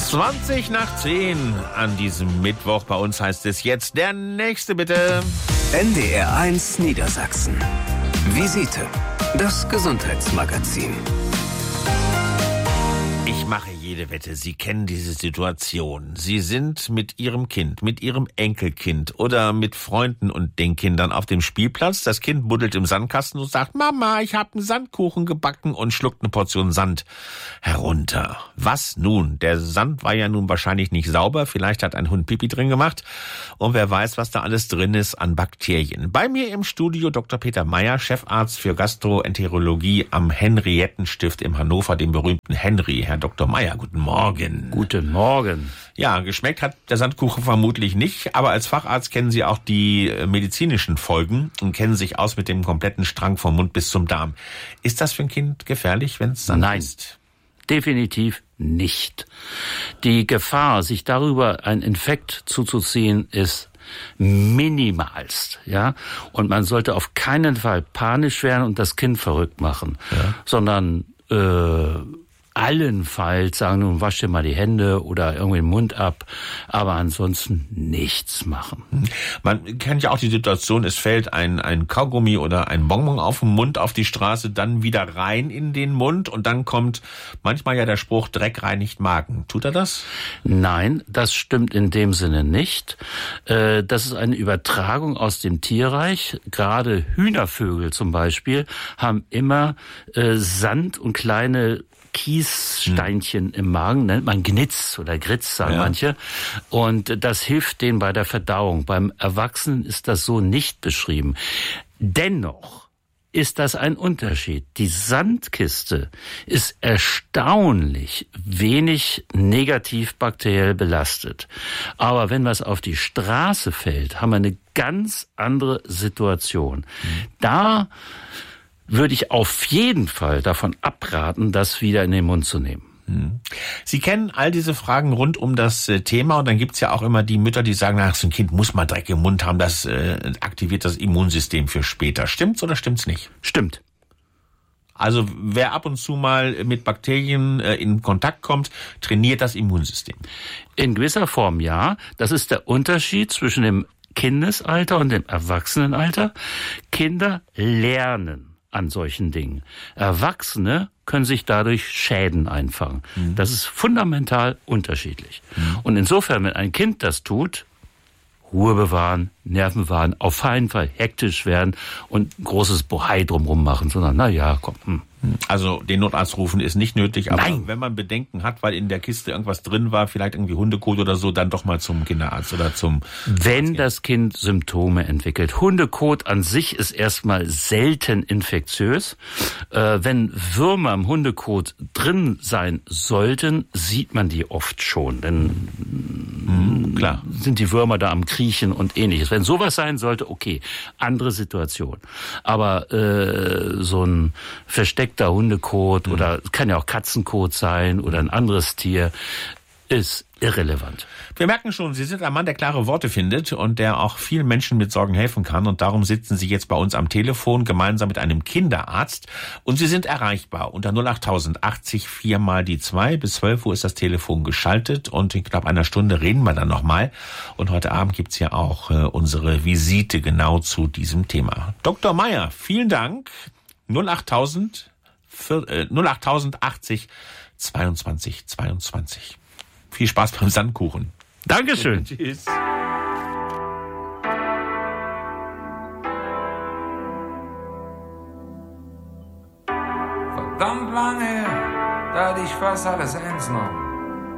20:10 an diesem Mittwoch. Bei uns heißt es jetzt der nächste bitte. NDR 1 Niedersachsen. Visite. Das Gesundheitsmagazin. Ich mache jede Wette, Sie kennen diese Situation. Sie sind mit Ihrem Kind, mit Ihrem Enkelkind oder mit Freunden und den Kindern auf dem Spielplatz. Das Kind buddelt im Sandkasten und sagt, Mama, ich habe einen Sandkuchen gebacken und schluckt eine Portion Sand herunter. Was nun? Der Sand war ja nun wahrscheinlich nicht sauber. Vielleicht hat ein Hund Pipi drin gemacht. Und wer weiß, was da alles drin ist an Bakterien. Bei mir im Studio Dr. Peter Meyer, Chefarzt für Gastroenterologie am Henriettenstift in Hannover, dem berühmten Henry. Herr Dr. Meyer, guten Morgen. Guten Morgen. Ja, geschmeckt hat der Sandkuchen vermutlich nicht, aber als Facharzt kennen Sie auch die medizinischen Folgen und kennen sich aus mit dem kompletten Strang vom Mund bis zum Darm. Ist das für ein Kind gefährlich, wenn es Sand ist? Definitiv nicht. Die Gefahr, sich darüber einen Infekt zuzuziehen, ist minimalst, ja. Und man sollte auf keinen Fall panisch werden und das Kind verrückt machen, sondern allenfalls sagen, nun wasch dir mal die Hände oder irgendwie den Mund ab, aber ansonsten nichts machen. Man kennt ja auch die Situation, es fällt ein Kaugummi oder ein Bonbon auf den Mund, auf die Straße, dann wieder rein in den Mund und dann kommt manchmal ja der Spruch, Dreck reinigt Magen. Tut er das? Nein, das stimmt in dem Sinne nicht. Das ist eine Übertragung aus dem Tierreich. Gerade Hühnervögel zum Beispiel haben immer Sand und kleine Kiessteinchen im Magen, nennt man Gnitz oder Gritz, sagen manche. Und das hilft denen bei der Verdauung. Beim Erwachsenen ist das so nicht beschrieben. Dennoch ist das ein Unterschied. Die Sandkiste ist erstaunlich wenig negativ bakteriell belastet. Aber wenn was auf die Straße fällt, haben wir eine ganz andere Situation. Da würde ich auf jeden Fall davon abraten, das wieder in den Mund zu nehmen. Sie kennen all diese Fragen rund um das Thema und dann gibt's ja auch immer die Mütter, die sagen, ach, so ein Kind muss mal Dreck im Mund haben, das aktiviert das Immunsystem für später. Stimmt's oder stimmt's nicht? Stimmt. Also wer ab und zu mal mit Bakterien in Kontakt kommt, trainiert das Immunsystem. In gewisser Form ja. Das ist der Unterschied zwischen dem Kindesalter und dem Erwachsenenalter. Kinder lernen an solchen Dingen. Erwachsene können sich dadurch Schäden einfangen. Das ist fundamental unterschiedlich. Und insofern, wenn ein Kind das tut, Ruhe bewahren, Nerven bewahren, auf keinen Fall hektisch werden und großes Bohai drumherum machen, sondern na ja, komm. Also den Notarzt rufen ist nicht nötig, aber Nein. wenn man Bedenken hat, weil in der Kiste irgendwas drin war, vielleicht irgendwie Hundekot oder so, dann doch mal zum Kinderarzt oder zum Wenn das Kind Symptome entwickelt. Hundekot an sich ist erstmal selten infektiös. Wenn Würmer im Hundekot drin sein sollten, sieht man die oft schon. Denn klar, sind die Würmer da am Kriechen und ähnliches. Wenn sowas sein sollte, okay, andere Situation. Aber so ein versteckter Hundekot oder kann ja auch Katzenkot sein oder ein anderes Tier, ist irrelevant. Wir merken schon, Sie sind ein Mann, der klare Worte findet und der auch vielen Menschen mit Sorgen helfen kann. Und darum sitzen Sie jetzt bei uns am Telefon gemeinsam mit einem Kinderarzt. Und Sie sind erreichbar unter 08000 80 4 mal die 2. Bis 12 Uhr ist das Telefon geschaltet und in knapp einer Stunde reden wir dann nochmal. Und heute Abend gibt's ja auch unsere Visite genau zu diesem Thema. Dr. Meyer, vielen Dank. 08000 80 22 22. Viel Spaß beim Sandkuchen. Dankeschön. Tschüss. Verdammt lange her, da hatte ich fast alles ernst genommen.